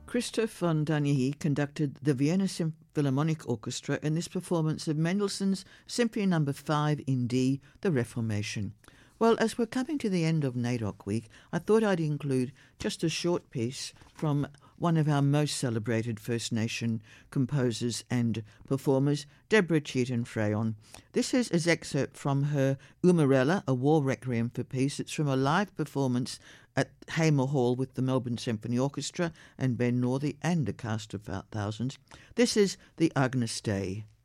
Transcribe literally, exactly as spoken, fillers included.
Christoph von Danihi conducted the Vienna Philharmonic Orchestra in this performance of Mendelssohn's Symphony Number five in D, The Reformation. Well, as we're coming to the end of NAIDOC Week, I thought I'd include just a short piece from one of our most celebrated First Nation composers and performers, Deborah Cheaton Freyon. This is an excerpt from her Umarella, A War Requiem for Peace. It's from a live performance at Hamer Hall with the Melbourne Symphony Orchestra and Ben Northey and a cast of thousands. This is the Agnus Dei.